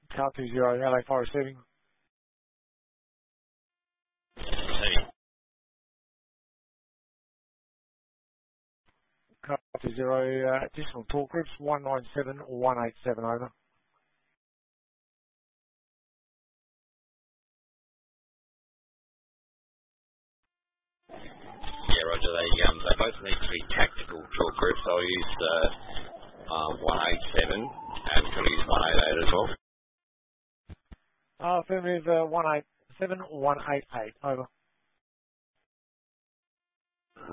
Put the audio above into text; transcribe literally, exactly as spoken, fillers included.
Car two zero, L A four receiving. Car two zero, uh, additional talk groups, one nine seven, one eight seven, over. Yeah, Roger. They um, they both need to be tactical talk groups. I'll use the um, one eight seven and can use one eight eight as well. Uh, affirmative, uh, one eight seven, one eight eight, over.